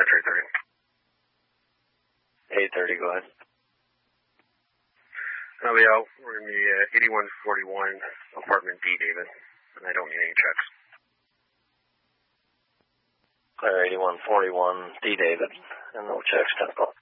Metro 30. 830, go ahead. Leo, we're in the 8141 apartment D, David, and I don't need any checks. Clear 8141 D, David, and no checks, 10 call.